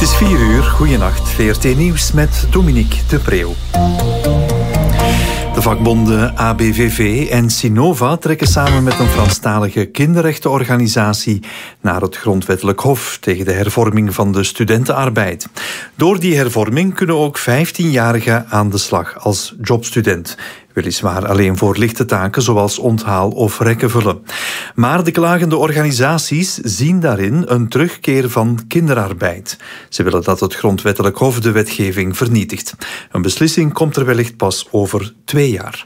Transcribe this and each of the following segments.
Het is 4:00, goeienacht, VRT Nieuws met Dominique de Preeuw. De vakbonden ABVV en Sinova trekken samen met een Franstalige kinderrechtenorganisatie naar het Grondwettelijk Hof tegen de hervorming van de studentenarbeid. Door die hervorming kunnen ook 15-jarigen aan de slag als jobstudent. Weliswaar alleen voor lichte taken zoals onthaal of rekken vullen. Maar de klagende organisaties zien daarin een terugkeer van kinderarbeid. Ze willen dat het Grondwettelijk Hof de wetgeving vernietigt. Een beslissing komt er wellicht pas over 2 jaar.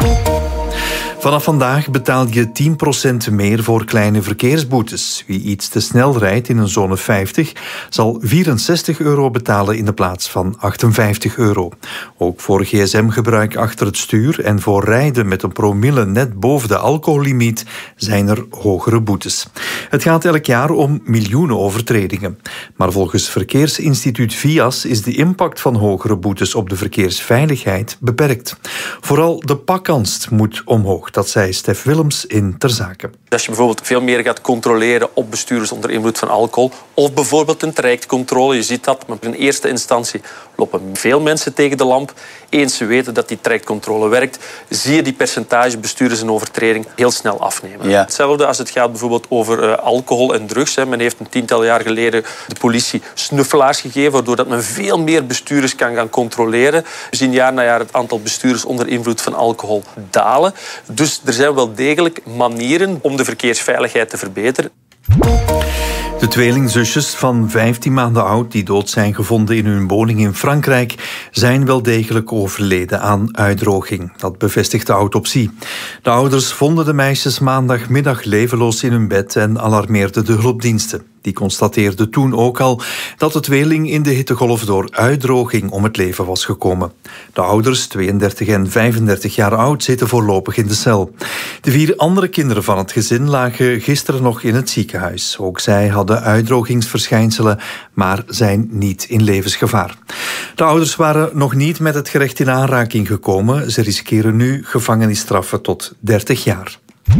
Vanaf vandaag betaal je 10% meer voor kleine verkeersboetes. Wie iets te snel rijdt in een zone 50 zal €64 betalen in de plaats van €58. Ook voor gsm-gebruik achter het stuur en voor rijden met een promille net boven de alcohollimiet zijn er hogere boetes. Het gaat elk jaar om miljoenen overtredingen. Maar volgens Verkeersinstituut VIAS is de impact van hogere boetes op de verkeersveiligheid beperkt. Vooral de pakkans moet omhoog. Dat zei Stef Willems in Ter Zake. Als je bijvoorbeeld veel meer gaat controleren op bestuurders onder invloed van alcohol, of bijvoorbeeld een trajectcontrole, je ziet dat, maar in eerste instantie lopen veel mensen tegen de lamp. Eens ze weten dat die trajectcontrole werkt, zie je die percentage bestuurders in overtreding heel snel afnemen. Ja. Hetzelfde als het gaat bijvoorbeeld over alcohol en drugs. Men heeft een 10-tal jaar geleden de politie snuffelaars gegeven, waardoor dat men veel meer bestuurders kan gaan controleren. We zien jaar na jaar het aantal bestuurders onder invloed van alcohol dalen. Dus er zijn wel degelijk manieren om de verkeersveiligheid te verbeteren. De tweelingzusjes van 15 maanden oud die dood zijn gevonden in hun woning in Frankrijk zijn wel degelijk overleden aan uitdroging. Dat bevestigt de autopsie. De ouders vonden de meisjes maandagmiddag levenloos in hun bed en alarmeerden de hulpdiensten. Die constateerden toen ook al dat de tweeling in de hittegolf door uitdroging om het leven was gekomen. De ouders, 32 en 35 jaar oud, zitten voorlopig in de cel. De 4 andere kinderen van het gezin lagen gisteren nog in het ziekenhuis. Ook zij hadden uitdrogingsverschijnselen, maar zijn niet in levensgevaar. De ouders waren nog niet met het gerecht in aanraking gekomen. Ze riskeren nu gevangenisstraffen tot 30 jaar.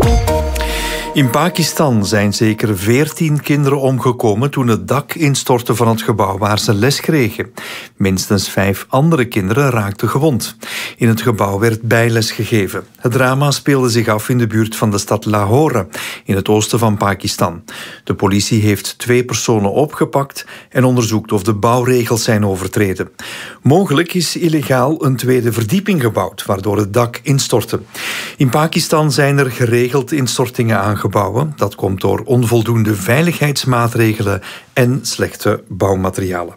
In Pakistan zijn zeker 14 kinderen omgekomen toen het dak instortte van het gebouw waar ze les kregen. Minstens 5 andere kinderen raakten gewond. In het gebouw werd bijles gegeven. Het drama speelde zich af in de buurt van de stad Lahore, in het oosten van Pakistan. De politie heeft 2 personen opgepakt en onderzoekt of de bouwregels zijn overtreden. Mogelijk is illegaal een 2e verdieping gebouwd, waardoor het dak instortte. In Pakistan zijn er geregeld instortingen aangebouwd. Dat komt door onvoldoende veiligheidsmaatregelen en slechte bouwmaterialen.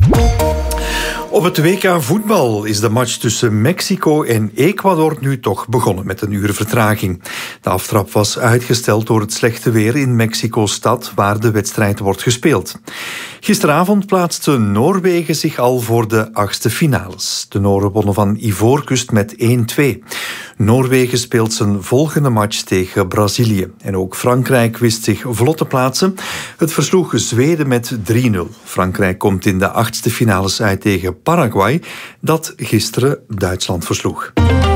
Op het WK voetbal is de match tussen Mexico en Ecuador nu toch begonnen met een uur vertraging. De aftrap was uitgesteld door het slechte weer in Mexico-stad waar de wedstrijd wordt gespeeld. Gisteravond plaatste Noorwegen zich al voor de 8e finales. De Noren wonnen van Ivoorkust met 1-2. Noorwegen speelt zijn volgende match tegen Brazilië. En ook Frankrijk wist zich vlot te plaatsen. Het versloeg Zweden met 3-0. Frankrijk komt in de 8e finales uit tegen Paraguay, dat gisteren Duitsland versloeg.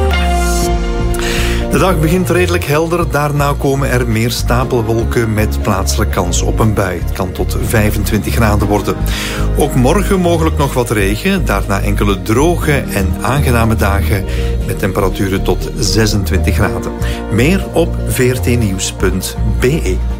De dag begint redelijk helder, daarna komen er meer stapelwolken met plaatselijk kans op een bui. Het kan tot 25 graden worden. Ook morgen mogelijk nog wat regen, daarna enkele droge en aangename dagen met temperaturen tot 26 graden. Meer op vrtnieuws.be.